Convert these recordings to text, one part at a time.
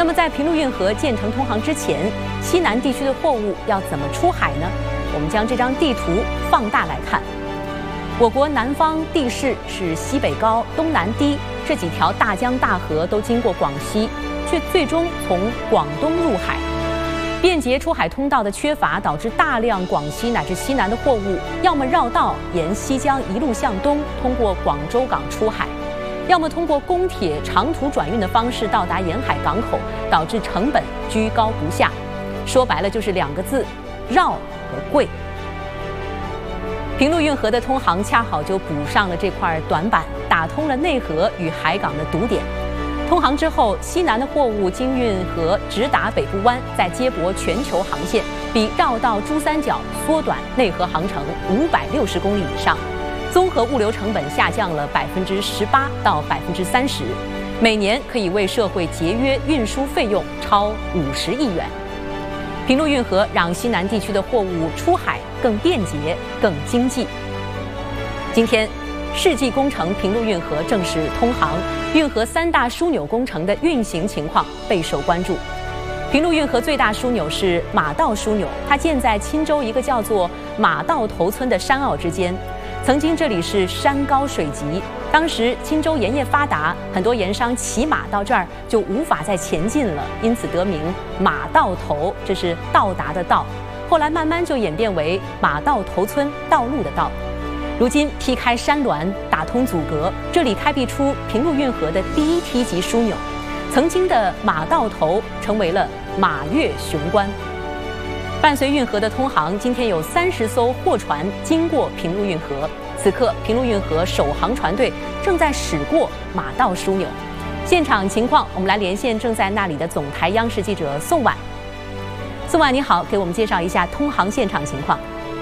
那么在平陆运河建成通航之前，西南地区的货物要怎么出海呢？我们将这张地图放大来看。我国南方地势是西北高、东南低，这几条大江大河都经过广西，却最终从广东入海。便捷出海通道的缺乏，导致大量广西乃至西南的货物，要么绕道沿西江一路向东，通过广州港出海，要么通过公铁长途转运的方式到达沿海港口，导致成本居高不下。说白了就是2个字：绕和贵。平陆运河的通航恰好就补上了这块短板，打通了内河与海港的堵点。通航之后，西南的货物经运河直达北部湾，再接驳全球航线，比绕道珠三角缩短内河航程560公里以上，综合物流成本下降了18%到30%，每年可以为社会节约运输费用超50亿元。平陆运河让西南地区的货物出海更便捷、更经济。今天，世纪工程平陆运河正式通航，运河3大枢纽工程的运行情况备受关注。平陆运河最大枢纽是马道枢纽，它建在钦州一个叫做马道头村的山坳之间。曾经这里是山高水急，当时钦州盐业发达，很多盐商骑马到这儿就无法再前进了，因此得名马道头，这是到达的到。后来慢慢就演变为马道头村道路的道。如今劈开山峦，打通阻隔，这里开辟出平陆运河的第1梯级枢纽。曾经的马道头成为了马月雄关。伴随运河的通航，今天有30艘货船经过平陆运河。此刻，平陆运河首航船队正在驶过马道枢纽。现场情况，我们来连线正在那里的总台央视记者宋婉。宋婉，你好，给我们介绍一下通航现场情况。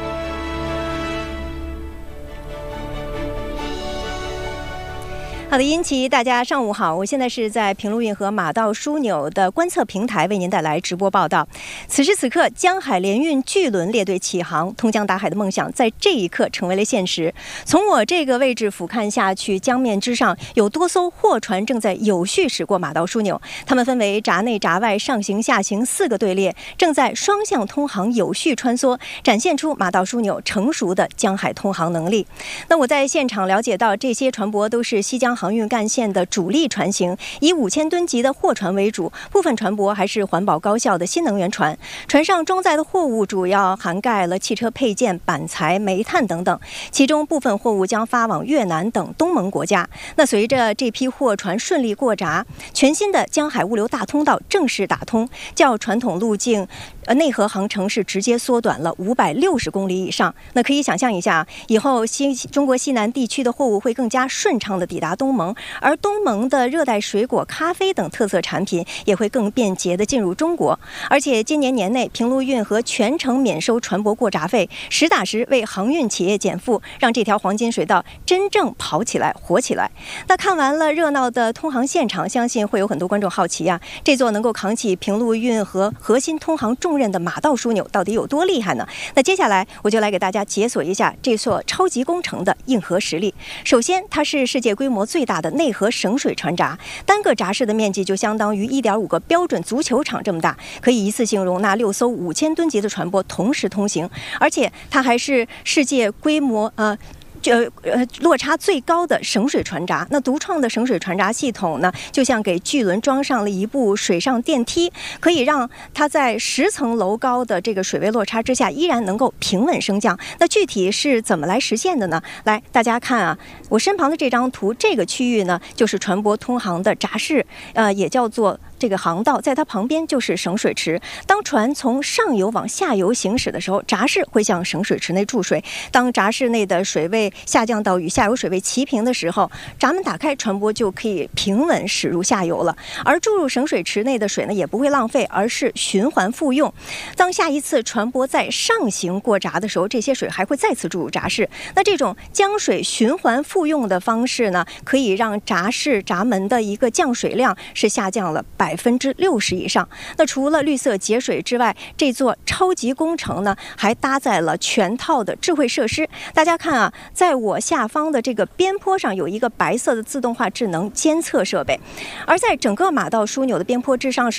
好的，殷琦，大家上午好，我现在是在平陆运河马道枢纽的观测平台为您带来直播报道。此时此刻，江海联运巨轮列队起航，通江达海的梦想在这一刻成为了现实。从我这个位置俯瞰下去，江面之上有多艘货船正在有序驶过马道枢纽，它们分为闸内闸外上行下行4个队列，正在双向通航有序穿梭，展现出马道枢纽成熟的江海通航能力。那我在现场了解到，这些船舶都是西江航运干线的主力船型，以5000吨级的货船为主，部分船舶还是环保高效的新能源船。船上装载的货物主要涵盖了汽车配件、板材、煤炭等等，其中部分货物将发往越南等东盟国家。那随着这批货船顺利过闸，全新的江海物流大通道正式打通，较传统路径内河航程是直接缩短了560公里以上。那可以想象一下，以后中国西南地区的货物会更加顺畅地抵达东盟，而东盟的热带水果、咖啡等特色产品也会更便捷地进入中国。而且今年年内，平陆运河全程免收船舶过闸费，实打实为航运企业减负，让这条黄金水道真正跑起来、活起来。那看完了热闹的通航现场，相信会有很多观众好奇啊，这座能够扛起平陆运河核心通航重任的马道枢纽到底有多厉害呢？那接下来我就来给大家解锁一下这座超级工程的硬核实力。首先，它是世界规模最大的内河省水船闸，单个闸室的面积就相当于1.5个标准足球场这么大，可以一次性容纳6艘5000吨级的船舶同时通行。而且它还是世界规模落差最高的省水船闸。那独创的省水船闸系统呢，就像给巨轮装上了一部水上电梯，可以让它在10层楼高的这个水位落差之下依然能够平稳升降。那具体是怎么来实现的呢？来，大家看啊，我身旁的这张图，这个区域呢就是船舶通航的闸室，也叫做这个航道，在它旁边就是省水池。当船从上游往下游行驶的时候，闸室会向省水池内注水。当闸室内的水位下降到与下游水位齐平的时候，闸门打开，船舶就可以平稳驶入下游了。而注入省水池内的水呢，也不会浪费，而是循环复用。当下一次船舶在上行过闸的时候，这些水还会再次注入闸室。那这种将水循环复用的方式呢，可以让闸室闸门的一个降水量是下降了60%以上。那除了绿色节水之外，这座超级工程呢，还搭载了全套的智慧设施。大家看啊，在我下方的这个边坡上有一个白色的自动化智能监测设备，而在整个马道枢纽的边坡之上是